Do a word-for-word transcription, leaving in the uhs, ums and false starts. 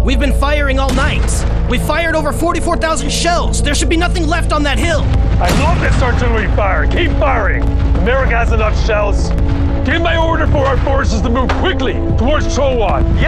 We've been firing all night. We've fired over forty-four thousand shells. There should be nothing left on that hill. I love this artillery fire. Keep firing. America has enough shells. Give my order for our forces to move quickly towards Chowan.